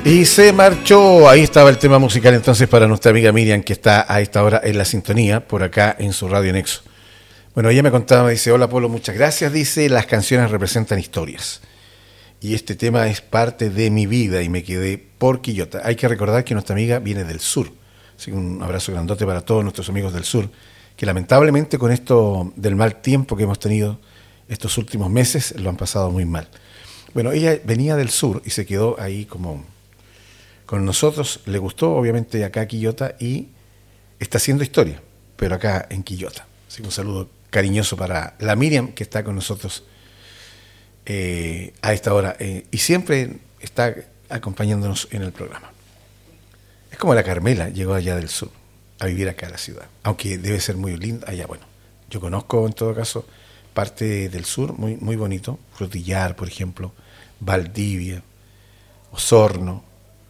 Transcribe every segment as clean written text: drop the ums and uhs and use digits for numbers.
Y se marchó. Ahí estaba el tema musical entonces para nuestra amiga Miriam, que está a esta hora en la sintonía, por acá en su Radio Nexo. Bueno, ella me contaba, dice: hola Polo, muchas gracias, dice, las canciones representan historias. Y este tema es parte de mi vida y me quedé por Quillota. Hay que recordar que nuestra amiga viene del sur. Así que un abrazo grandote para todos nuestros amigos del sur, que lamentablemente con esto del mal tiempo que hemos tenido estos últimos meses, lo han pasado muy mal. Bueno, ella venía del sur y se quedó ahí como con nosotros, le gustó obviamente acá a Quillota y está haciendo historia, pero acá en Quillota. Así que un saludo cariñoso para la Miriam, que está con nosotros a esta hora y siempre está acompañándonos en el programa. Es como la Carmela, llegó allá del sur a vivir acá a la ciudad, aunque debe ser muy linda allá. Bueno, yo conozco en todo caso parte del sur, muy, muy bonito, Frutillar, por ejemplo, Valdivia, Osorno,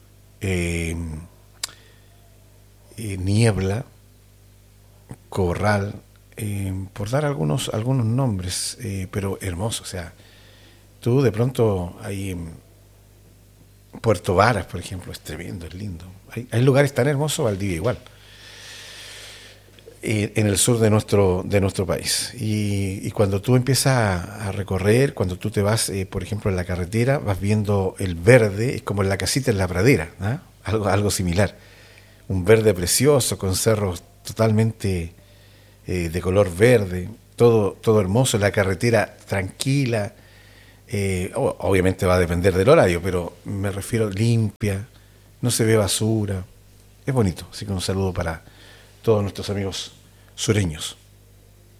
Niebla, Corral, por dar algunos nombres, pero hermoso. O sea, tú tú ahí en Puerto Varas, por ejemplo, es tremendo, es lindo. Hay lugares tan hermosos, Valdivia igual, en el sur de nuestro país. Y cuando tú empiezas a recorrer, cuando tú te vas, por ejemplo, en la carretera, vas viendo el verde, es como en la casita en la pradera, ¿eh? Algo similar. Un verde precioso, con cerros totalmente de color verde, todo hermoso, la carretera tranquila. Obviamente va a depender del horario, pero me refiero limpia, no se ve basura, es bonito. Así que un saludo para todos nuestros amigos sureños.